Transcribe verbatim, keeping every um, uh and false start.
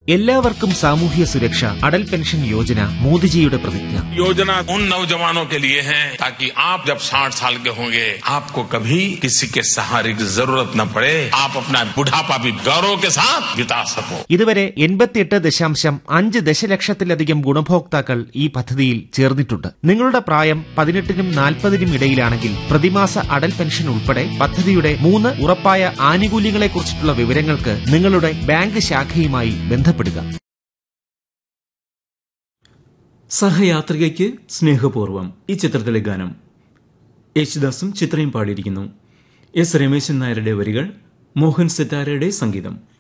എല്ലാവർക്കും സാമൂഹ്യ സുരക്ഷ അടൽ പെൻഷൻ യോജന മോദിജിയുടെ പ്രതിജ്ഞ. योजना उन नौजवानों के लिए है ताकि आप जब साठ साल के होंगे आपको कभी किसी के सहारे की जरूरत न पड़े, आप अपना बुढ़ापा भी गौरव के साथ बिता सको. ഇതുവരെ എൺപത്തിയെട്ട് ദശാംശം അഞ്ച് ദശലക്ഷത്തിലധികം ഗുണഭോക്താക്കൾ ഈ പദ്ധതിയിൽ ചേർന്നിട്ടുണ്ട്. നിങ്ങളുടെ പ്രായം പതിനെട്ടിനും നാൽപ്പതിനും ഇടയിലാണെങ്കിൽ പ്രതിമാസ അടൽ പെൻഷൻ ഉൾപ്പെടെ പദ്ധതിയുടെ മൂന്ന് ഉറപ്പായ ആനുകൂല്യങ്ങളെക്കുറിച്ചിട്ടുള്ള വിവരങ്ങൾക്ക് നിങ്ങളുടെ ബാങ്ക് ശാഖയുമായി ബന്ധപ്പെടുക. സഹയാത്രികയ്ക്ക് സ്നേഹപൂർവ്വം ഈ ചിത്രത്തിലെ ഗാനം യേശുദാസും ചിത്രയും പാടിയിരിക്കുന്നു. എസ് രമേശൻ നായരുടെ വരികൾ, മോഹൻ സിത്താരയുടെ സംഗീതം.